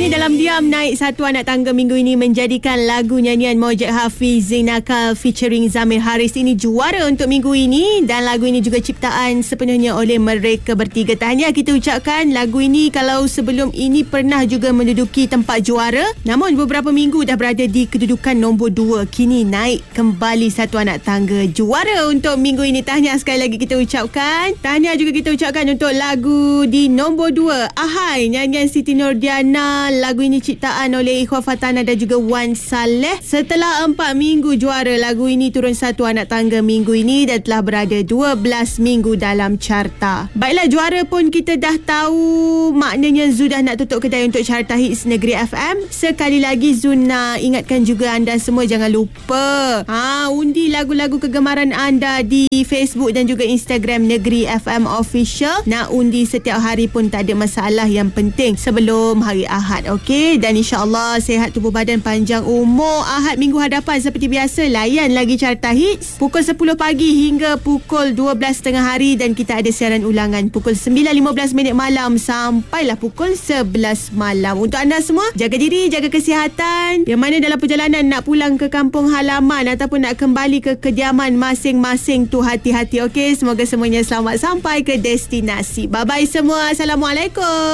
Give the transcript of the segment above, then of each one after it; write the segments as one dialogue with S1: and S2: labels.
S1: dalam diam naik satu anak tangga minggu ini menjadikan lagu nyanyian Mojek Hafiz Zinakal featuring Zamir Haris ini juara untuk minggu ini, dan lagu ini juga ciptaan sepenuhnya oleh mereka bertiga. Tahniah kita ucapkan. Lagu ini kalau sebelum ini pernah juga menduduki tempat juara, namun beberapa minggu dah berada di kedudukan nombor 2. Kini naik kembali satu anak tangga juara untuk minggu ini. Tahniah sekali lagi kita ucapkan. Tahniah juga kita ucapkan untuk lagu di nombor 2, Ahai nyanyian Siti Nordiana. Lagu ini ciptaan oleh Ikhwan Fatana dan juga Wan Saleh. Setelah 4 minggu juara, lagu ini turun satu anak tangga minggu ini dan telah berada 12 minggu dalam carta. Baiklah, juara pun kita dah tahu, maknanya Zu dah nak tutup kedai untuk Carta Hits Negeri FM. Sekali lagi Zu nak ingatkan juga anda semua, jangan lupa undi lagu-lagu kegemaran anda di Facebook dan juga Instagram Negeri FM Official. Nak undi setiap hari pun tak ada masalah, yang penting sebelum hari Ahad, okey? Dan insyaAllah sihat tubuh badan, panjang umur. Ahad minggu hadapan seperti biasa layan lagi Carta Hits pukul 10 pagi hingga pukul 12.30 hari, dan kita ada siaran ulangan pukul 9.15 malam sampailah pukul 11 malam. Untuk anda semua, jaga diri, jaga kesihatan. Yang mana dalam perjalanan nak pulang ke kampung halaman ataupun nak kembali ke kediaman masing-masing tu, hati-hati, okey? Semoga semuanya selamat sampai ke destinasi. Bye-bye semua. Assalamualaikum.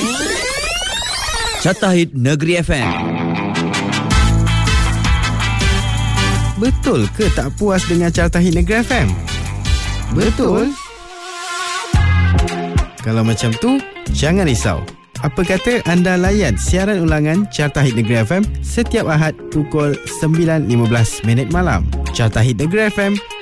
S2: Carta Hits Negeri FM.
S3: Betul ke tak puas dengan Carta Hits Negeri FM? Betul? Kalau macam tu, jangan risau. Apa kata anda layan siaran ulangan Carta Hits Negeri FM setiap Ahad pukul 9.15 malam. Carta Hits Negeri FM,